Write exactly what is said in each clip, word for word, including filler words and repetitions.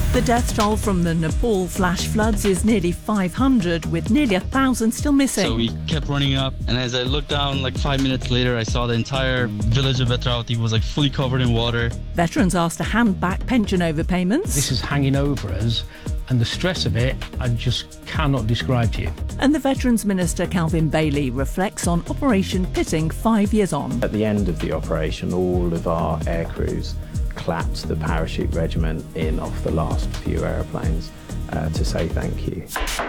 The death toll from the Nepal flash floods is nearly five hundred, with nearly a thousand still missing. So we kept running up, and as I looked down, like five minutes later, I saw the entire village of Vetravati was like fully covered in water. Veterans asked to hand back pension overpayments. This is hanging over us, and the stress of it, I just cannot describe to you. And the Veterans Minister, Calvin Bailey, reflects on Operation Pitting five years on. At the end of the operation, all of our air crews clapped the parachute regiment in off the last few aeroplanes uh, to say thank you.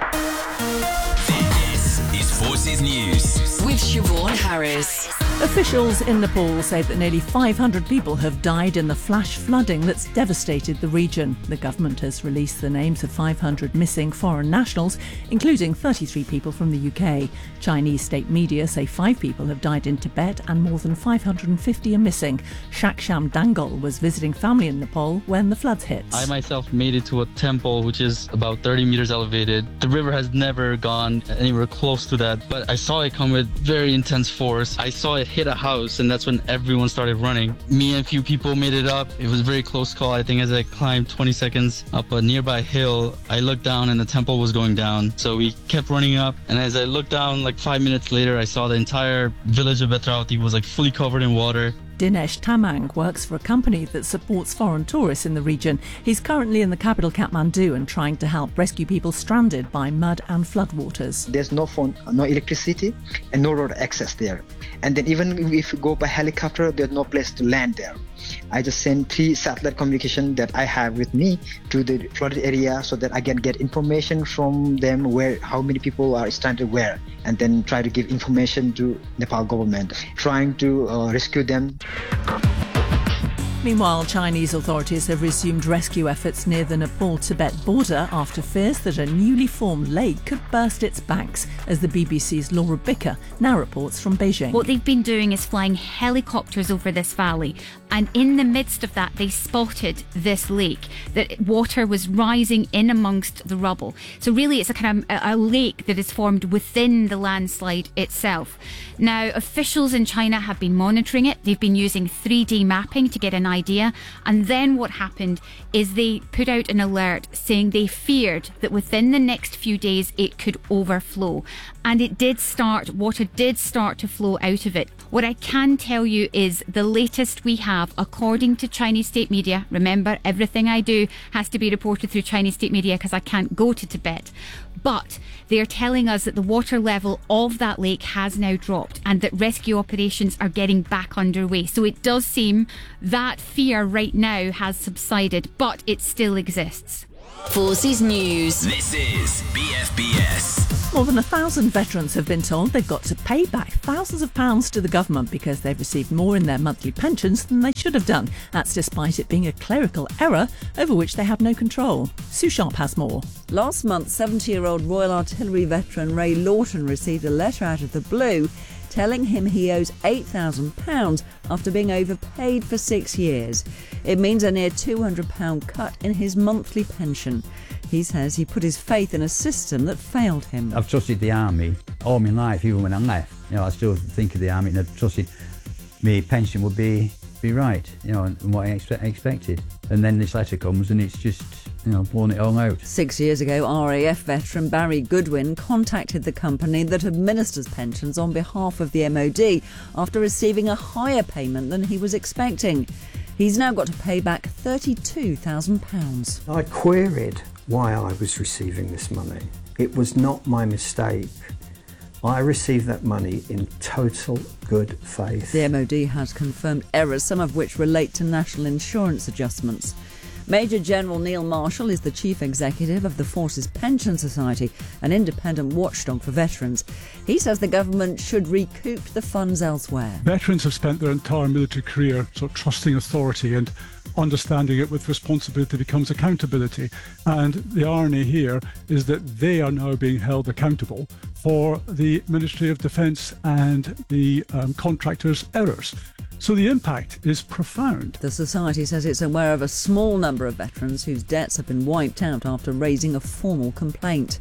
This is Forces News with Siobhan Harris. Officials in Nepal say that nearly five hundred people have died in the flash flooding that's devastated the region. The government has released the names of five hundred missing foreign nationals, including thirty-three people from the U K. Chinese state media say five people have died in Tibet and more than five hundred fifty are missing. Shaksham Dangal was visiting family in Nepal when the floods hit. I myself made it to a temple which is about thirty meters elevated. The river has never gone anywhere close to that, but I saw it come with very intense force. I saw it hit a house, and that's when everyone started running. Me and a few people made it up. It was a very close call. I think as I climbed twenty seconds up a nearby hill, I looked down and the temple was going down. So we kept running up, and as I looked down, like five minutes later, I saw the entire village of Vetravati was like fully covered in water. Dinesh Tamang works for a company that supports foreign tourists in the region. He's currently in the capital Kathmandu and trying to help rescue people stranded by mud and floodwaters. There's no phone, no electricity, and no road access there. And then even if you go by helicopter, there's no place to land there. I just send three satellite communication that I have with me to the flooded area so that I can get information from them where how many people are stranded where, and then try to give information to Nepal government, trying to uh, rescue them. Meanwhile, Chinese authorities have resumed rescue efforts near the Nepal-Tibet border after fears that a newly formed lake could burst its banks, as the B B C's Laura Bicker now reports from Beijing. What they've been doing is flying helicopters over this valley, and in the midst of that they spotted this lake, that water was rising in amongst the rubble. So really it's a kind of a, a lake that is formed within the landslide itself. Now, officials in China have been monitoring it. They've been using three D mapping to get an idea, and then what happened is they put out an alert saying they feared that within the next few days it could overflow, and it did start, water did start to flow out of it. What I can tell you is the latest we have, according to Chinese state media, remember everything I do has to be reported through Chinese state media because I can't go to Tibet, but they are telling us that the water level of that lake has now dropped and that rescue operations are getting back underway. So it does seem that fear right now has subsided, but it still exists. Forces News. This is B F B S. More than a thousand veterans have been told they've got to pay back thousands of pounds to the government because they've received more in their monthly pensions than they should have done. That's despite it being a clerical error over which they have no control. Sue Sharp has more. Last month, seventy-year-old Royal Artillery veteran Ray Lawton received a letter out of the blue telling him he owes eight thousand pounds after being overpaid for six years. It means a near two hundred pounds cut in his monthly pension. He says he put his faith in a system that failed him. I've trusted the army all my life, even when I left. You know, I still think of the army and I've trusted my pension would be be right, you know, and what I expect, expected. And then this letter comes and it's just, you know, blown it all out. Six years ago, R A F veteran Barry Goodwin contacted the company that administers pensions on behalf of the M O D after receiving a higher payment than he was expecting. He's now got to pay back thirty-two thousand pounds. I queried why I was receiving this money. It was not my mistake. I received that money in total good faith. The M O D has confirmed errors, some of which relate to national insurance adjustments. Major General Neil Marshall is the chief executive of the Forces Pension Society, an independent watchdog for veterans. He says the government should recoup the funds elsewhere. Veterans have spent their entire military career sort of trusting authority, and understanding it with responsibility becomes accountability. And the irony here is that they are now being held accountable for the Ministry of Defence and the um, contractors' errors. So the impact is profound. The Society says it's aware of a small number of veterans whose debts have been wiped out after raising a formal complaint.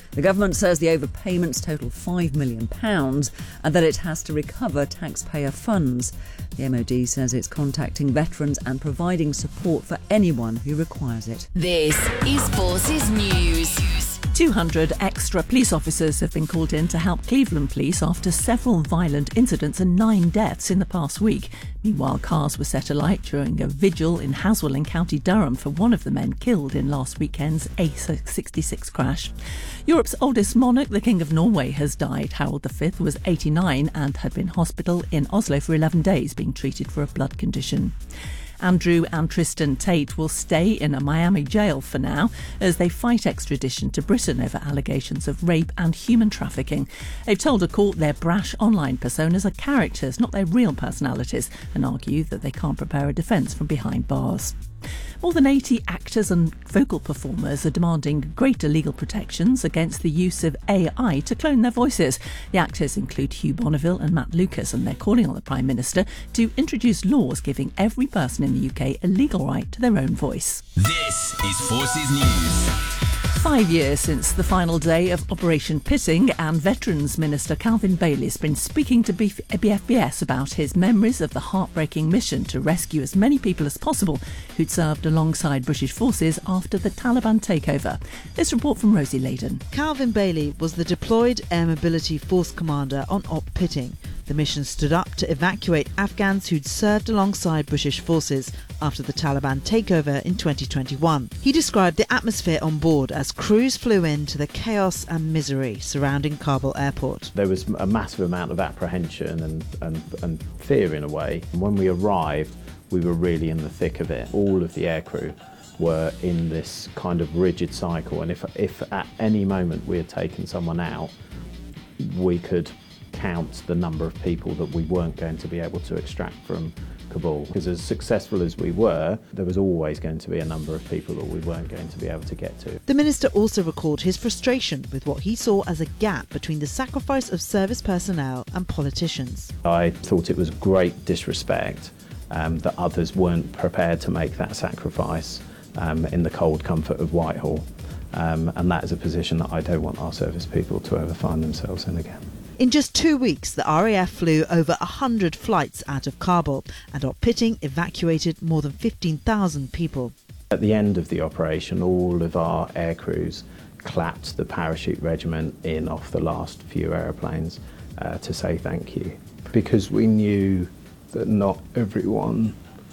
The government says the overpayments total five million pounds and that it has to recover taxpayer funds. The M O D says it's contacting veterans and providing support for anyone who requires it. This is Forces News. two hundred extra police officers have been called in to help Cleveland police after several violent incidents and nine deaths in the past week. Meanwhile, cars were set alight during a vigil in Haswell in County Durham for one of the men killed in last weekend's A sixty-six crash. Europe's oldest monarch, the King of Norway, has died. Harald the Fifth was eighty-nine and had been in hospital in Oslo for eleven days, being treated for a blood condition. Andrew and Tristan Tate will stay in a Miami jail for now as they fight extradition to Britain over allegations of rape and human trafficking. They've told a court their brash online personas are characters, not their real personalities, and argue that they can't prepare a defence from behind bars. More than eighty actors and vocal performers are demanding greater legal protections against the use of A I to clone their voices. The actors include Hugh Bonneville and Matt Lucas, and they're calling on the Prime Minister to introduce laws giving every person in the U K a legal right to their own voice. This is Forces News. Five years since the final day of Operation Pitting, and Veterans Minister Calvin Bailey has been speaking to B F B S about his memories of the heartbreaking mission to rescue as many people as possible who'd served alongside British forces after the Taliban takeover. This report from Rosie Layden. Calvin Bailey was the deployed Air Mobility Force commander on Op Pitting. The mission stood up to evacuate Afghans who'd served alongside British forces after the Taliban takeover in twenty twenty-one. He described the atmosphere on board as crews flew into the chaos and misery surrounding Kabul airport. There was a massive amount of apprehension and, and, and fear in a way. And when we arrived, we were really in the thick of it. All of the aircrew were in this kind of rigid cycle, and if, if at any moment we had taken someone out, we could count the number of people that we weren't going to be able to extract from Kabul. Because as successful as we were, there was always going to be a number of people that we weren't going to be able to get to. The minister also recalled his frustration with what he saw as a gap between the sacrifice of service personnel and politicians. I thought it was great disrespect um, that others weren't prepared to make that sacrifice um, in the cold comfort of Whitehall. Um, and that is a position that I don't want our service people to ever find themselves in again. In just two weeks, the R A F flew over one hundred flights out of Kabul, and Op Pitting evacuated more than fifteen thousand people. At the end of the operation, all of our aircrews clapped the parachute regiment in off the last few aeroplanes uh, to say thank you. Because we knew that not everyone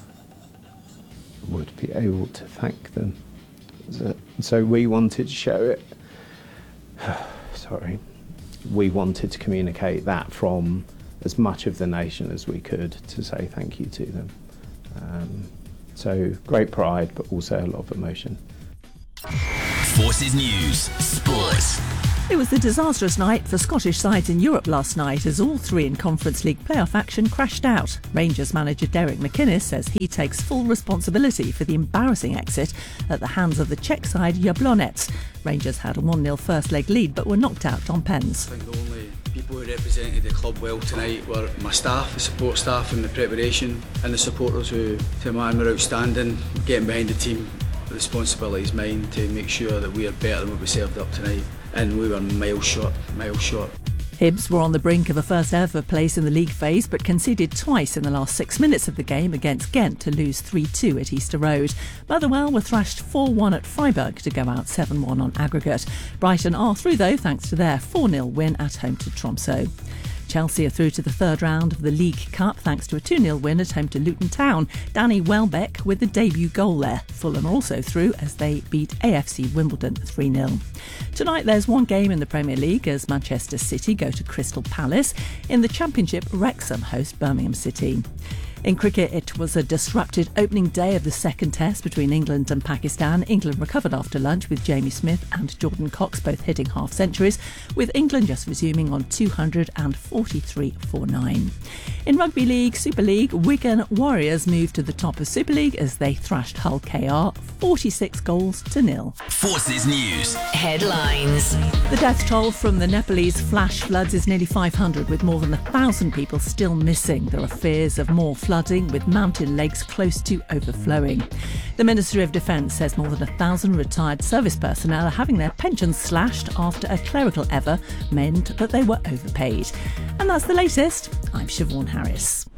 would be able to thank them. So, so we wanted to show it. Sorry. We wanted to communicate that from as much of the nation as we could to say thank you to them. Um, so great pride, but also a lot of emotion. Forces News Sport. It was a disastrous night for Scottish sides in Europe last night as all three in Conference League playoff action crashed out. Rangers manager Derek McInnes says he takes full responsibility for the embarrassing exit at the hands of the Czech side Jablonec. Rangers had a one nil first leg lead but were knocked out on pens. I think the only people who represented the club well tonight were my staff, the support staff and the preparation, and the supporters who, to man, were outstanding. Getting behind the team, the responsibility is mine to make sure that we are better than what we served up tonight. And we were miles short, miles short. Hibs were on the brink of a first ever place in the league phase but conceded twice in the last six minutes of the game against Ghent to lose three two at Easter Road. Motherwell were thrashed four one at Freiburg to go out seven one on aggregate. Brighton are through though thanks to their four nil win at home to Tromsø. Chelsea are through to the third round of the League Cup thanks to a two nil win at home to Luton Town. Danny Welbeck with the debut goal there. Fulham are also through as they beat A F C Wimbledon three nil. Tonight there's one game in the Premier League as Manchester City go to Crystal Palace. In the Championship, Wrexham host Birmingham City. In cricket, it was a disrupted opening day of the second test between England and Pakistan. England recovered after lunch with Jamie Smith and Jordan Cox both hitting half centuries, with England just resuming on two hundred forty-three for nine. In Rugby League, Super League, Wigan Warriors moved to the top of Super League as they thrashed Hull K R forty-six goals to nil. Forces News Headlines. The death toll from the Nepalese flash floods is nearly five hundred, with more than one thousand people still missing. There are fears of more floods flooding with mountain lakes close to overflowing. The Ministry of Defence says more than a thousand retired service personnel are having their pensions slashed after a clerical error meant that they were overpaid. And that's the latest. I'm Siobhan Harris.